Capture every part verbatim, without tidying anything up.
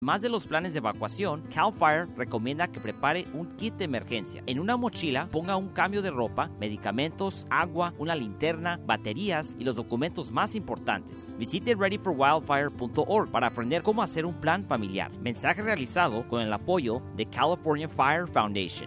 Más de los planes de evacuación, CAL FIRE recomienda que prepare un kit de emergencia. En una mochila, ponga un cambio de ropa, medicamentos, agua, una linterna, baterías y los documentos más importantes. Visite ready for wildfire punto org para aprender cómo hacer un plan familiar. Mensaje realizado con el apoyo de California Fire Foundation.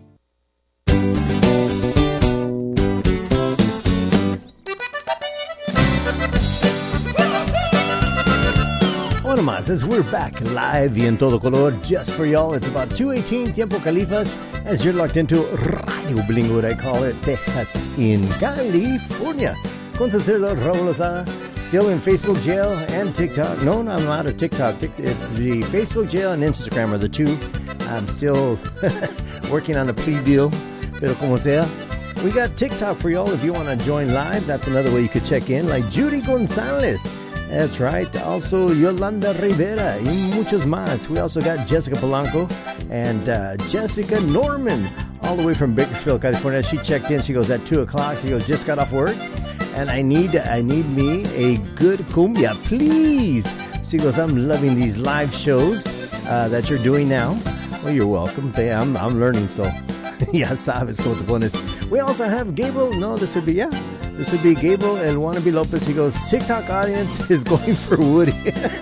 One más, as we're back live y en todo color, just for y'all. It's about two eighteen, Tiempo Califas, as you're locked into Radio Bilingue, what I call it, Texas in California. Con su servidor, Raúl Lozada, still in Facebook jail and TikTok. No, no, I'm not a TikTok. It's the Facebook jail and Instagram are the two. I'm still working on a plea deal, pero como sea. We got TikTok for y'all if you want to join live. That's another way you could check in, like Judy Gonzalez. That's right. Also, Yolanda Rivera y muchos más. We also got Jessica Polanco and uh, Jessica Norman, all the way from Bakersfield, California. She checked in. She goes at two o'clock. She goes, just got off work, and I need I need me a good cumbia, please. She goes, I'm loving these live shows uh, that you're doing now. Well, you're welcome. I'm I'm learning, so ya sabes cómo te pones. We also have Gabriel. No, this would be yeah. This would be Gabriel El Wannabe Lopez. He goes, TikTok audience is going for Woody.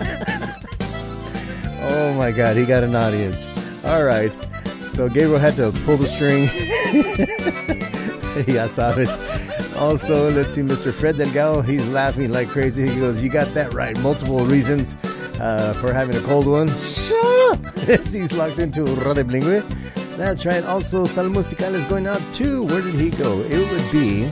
Oh, my God. He got an audience. All right. So Gabriel had to pull the string. Ya sabes. Also, let's see, Mister Fred Delgado. He's laughing like crazy. He goes, you got that right. Multiple reasons uh, for having a cold one. Shut up. He's locked into Radio Bilingue. That's right. Also, Sal Musical is going out too. Where did he go? It would be...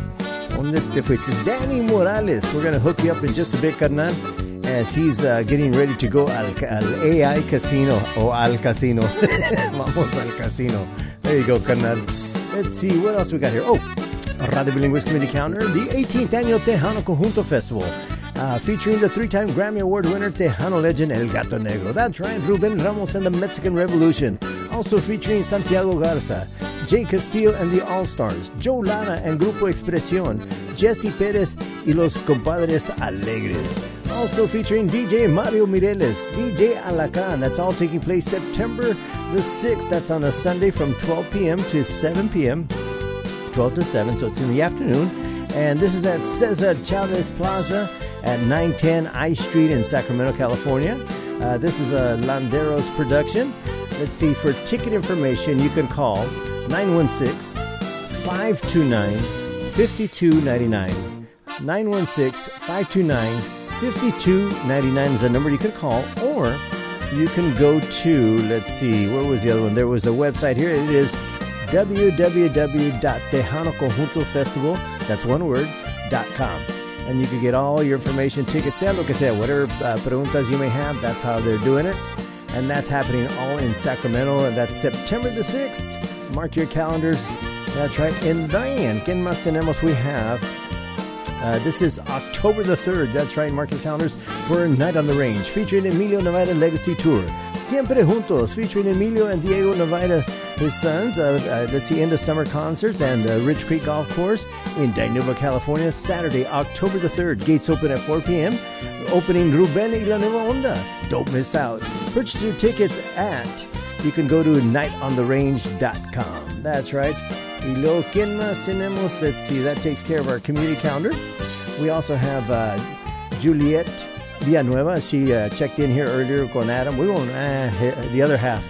If it's Danny Morales, we're going to hook you up in just a bit, carnal, as he's uh, getting ready to go al, al A I Casino, or al Casino. Vamos al Casino. There you go, carnal. Let's see, what else we got here? Oh, Radio Bilingue's Community Calendar, the eighteenth Annual Tejano Conjunto Festival, uh, featuring the three-time Grammy Award winner, Tejano legend El Gato Negro. That's right, Ruben Ramos and the Mexican Revolution. Also featuring Santiago Garza, Jay Castillo and the All-Stars, Joe Lara and Grupo Expresión, Jesse Perez y los Compadres Alegres. Also featuring D J Mario Mireles, D J Alacan. That's all taking place September the sixth. That's on a Sunday from twelve p.m. to seven p.m. twelve to seven, so it's in the afternoon. And this is at Cesar Chavez Plaza at nine ten I Street in Sacramento, California. Uh, this is a Landeros production. Let's see, for ticket information, you can call nine one six, five two nine, five two nine nine. nine one six, five two nine, five two nine nine is the number you can call, or you can go to, let's see, where was the other one? There was a website here. It is w w w dot tejano conjunto festival, that's one word, dot com. And you can get all your information, tickets, sea lo que sea, whatever uh, preguntas you may have, that's how they're doing it. And that's happening all in Sacramento, and that's September the sixth. Mark your calendars. That's right. And Diane, ¿quién más tenemos? We have, uh, this is October the third. That's right. Mark your calendars for Night on the Range, featuring Emilio Nevada Legacy Tour. Siempre Juntos, featuring Emilio and Diego Nevada, his sons. Uh, uh, let's see, End of Summer Concerts and the Rich Creek Golf Course in Dinuba, California, Saturday, October the third. Gates open at four p.m. Opening Ruben y La Nueva Onda. Don't miss out. Purchase your tickets at, you can go to night on the range dot com. That's right. Y luego, ¿quién más tenemos? Let's see, that takes care of our community calendar. We also have uh, Juliet Villanueva. She uh, checked in here earlier con Adam. We won't, uh, the other half.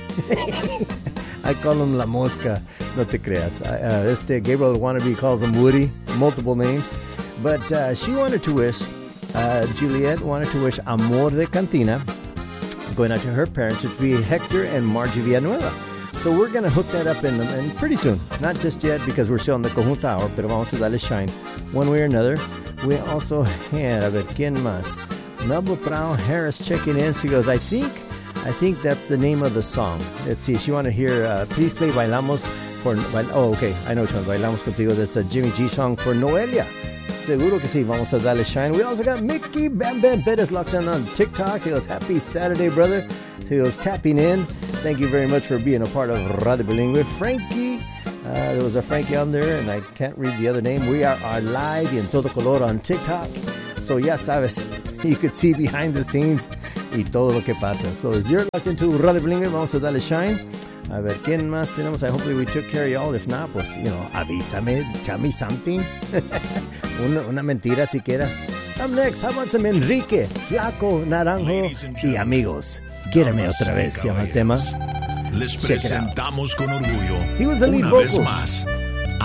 I call him La Mosca. No te creas. Uh, este Gabriel Wannabe calls him Woody. Multiple names. But uh, she wanted to wish, uh, Juliet wanted to wish Amor de Cantina going out to her parents, which would be Hector and Margie Villanueva. So we're going to hook that up in, in pretty soon. Not just yet because we're still on the Conjunto Hour, pero vamos a darle shine one way or another. We also had, a ver, ¿quién más? Melba Brown Harris checking in. She goes, I think, I think that's the name of the song. Let's see. She wanted to hear, uh, please play Bailamos for, oh, okay. I know which one. Bailamos Contigo. That's a Jimmy G song for Noelia. Seguro que sí, vamos a darle shine. We also got Mickey Bam Bam Bettis locked down on TikTok. He goes, happy Saturday, brother. He goes, tapping in. Thank you very much for being a part of Radio Bilingue. Frankie, uh, there was a Frankie on there, and I can't read the other name. We are, are live in todo color on TikTok. So, ya sabes, you could see behind the scenes. y todo lo que pasa. So, as you're locked into Radio Blingy, vamos a darle shine. A ver, ¿quién más tenemos? I hopefully we took care of y'all. If not, pues, you know, avísame, tell me something. una, una mentira siquiera. Up next, how about some Enrique, Flaco, Naranjo y Amigos. Quiéreme otra vez, se llama el tema. Les presentamos con orgullo He was the lead una vocal. vez más